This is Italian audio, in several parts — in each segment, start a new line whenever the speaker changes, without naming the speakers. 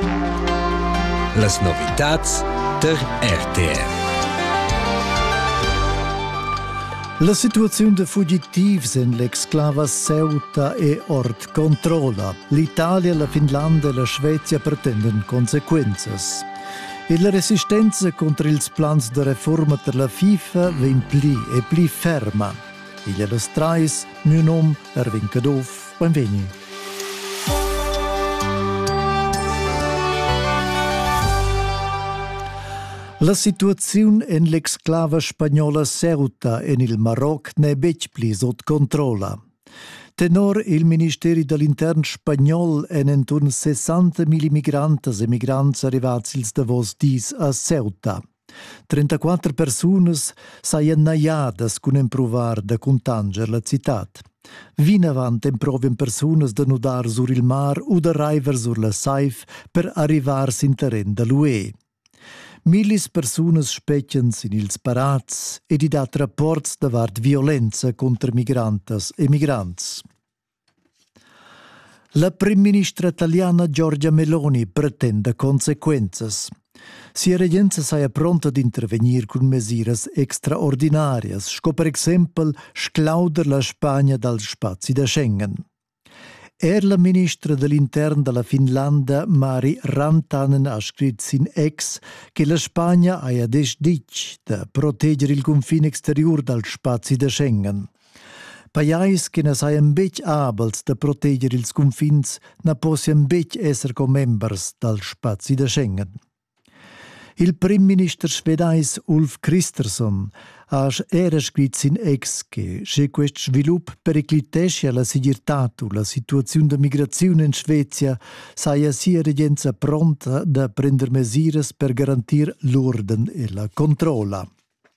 Las novitats der RTR.
La situazione de fugitivs en l'exclava Ceuta e ord controlla. L'Italia, la Finlandia e la Svezia pretenden consequenzas. E la resistenza contro ils plans de reforma per la FIFA ven pli e pli ferma. Iglia las trais, mio nom, Erwin Cadov, benveni. La situazione en l'exclava spagnola Ceuta en il Maroc ne bec pli sot controlla. Tenor il Ministeri dell'Intern spagnol en entorn 60.000 migrantes e migrants arrivats ils davos dis a Ceuta. 34 persunas saien naiadas cun emprovar da contanger la citat. Vinavant emprovien persunas da nudar sur il mar o da raiver sur la Saif per arrivars in terren da l'UE. Millis persunas spetchens in ils parats e di dat rapports davart violenza contra migrantas e migrants. La prim ministra italiana Giorgia Meloni pretende consequenzas. Sia regenza saia pronta ad intervenir con mesiras extraordinarias, sco per exempel sclauder la Spagna dal spazi da Schengen. La ministra dell'Intern della Finlandia, Mari Rantanen, ha scritto in ex che la Spagna ha decidito di proteggere il confine exterior dal spazio da Schengen. Pajais che ne saien bec abels di proteggere ils confins ne possian bec esser co-members dal spazio da Schengen. Il prim minister svedais Ulf Kristersson era scritto in ex che se questo sviluppo periclitesce la sicurezza la situazione di migrazione in Svezia saia sia regenza pronta da prendere misure per garantire l'ordine e la controlla.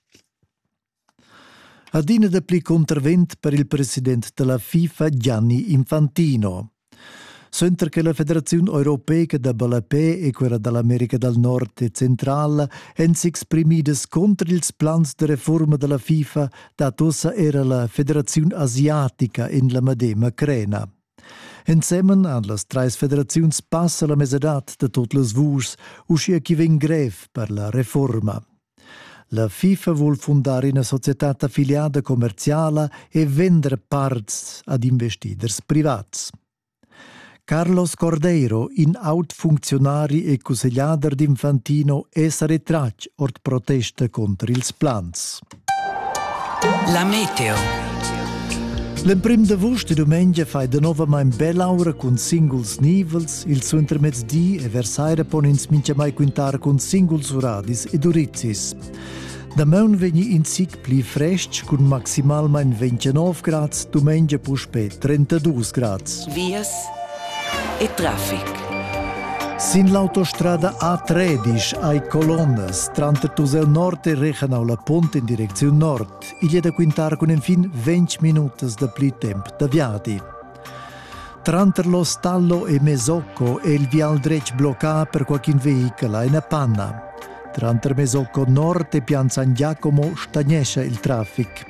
Adina de pli contravent per il presidente della FIFA Gianni Infantino. Sentre che la Federazione Europea da Balapè e quella dell'America del Nord e Centrale han si esprimidas contro ils plans de reforma della FIFA da tossa era la Federazione Asiatica in la medema crena. Insieme a las trais federaziuns passa la mesedat de tot les vurs uscia chi ven grev per la reforma. La FIFA vuol fondare una società affiliata commerciale e vendere parts ad investiders privats. Carlos Cordeiro, in aut funzionari e consigliader d'Infantino, es retrac ord protesta contro ils plans.
La meteo.
L'emprim d'agosto e domengia fai de nova mai bell'aura con singuls nivels, il suo intermezdi e versaire ponens mincha mai quintar con singuls uradis ed urizis. Da meun vegni in sic pli fresc con maximal mai 29 grads, domengia puspe 32 grads.
Vias e traffic.
Sin l'autostrada A13 ai colonnas, tra Tusel Nord e Rechenau la ponte in direzione nord, iglia da quintar con infin 20 minutos da pli temp da viadi. Tra lo Stallo e Mesocco e il vial dretg blocca per qualche veicolo in panna. Tra Mesocco Nord e Pian San Giacomo stagnesce il traffic.